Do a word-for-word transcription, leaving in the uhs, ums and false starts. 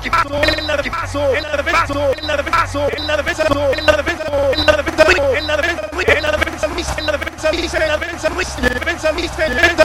equipazo, en la defensa, en la defensa, en la defensa, en la defensa, en la defensa, en la defensa, en la defensa, en la defensa, en la defensa, Luis, en la defensa, Luis, en la defensa, Luis, en la defensa, Luis, en la defensa,